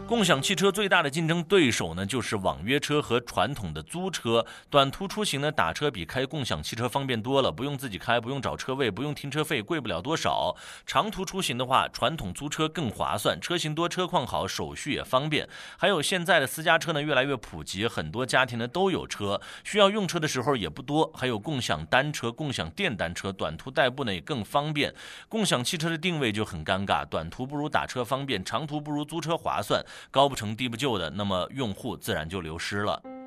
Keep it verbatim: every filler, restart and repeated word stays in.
共享汽车最大的竞争对手呢，就是网约车和传统的租车。短途出行呢，打车比开共享汽车方便多了，不用自己开，不用找车位，不用停车费，贵不了多少。长途出行的话，传统租车更划算，车型多，车况好，手续也方便。还有现在的私家车呢，越来越普及，很多家庭呢都有车，需要用车的时候也不多。还有共享单车、共享电单车，短途代步呢也更方便。共享汽车的定位就很尴尬，短途不如打车方便，长途不如租车划算。高不成低不就的，那么用户自然就流失了。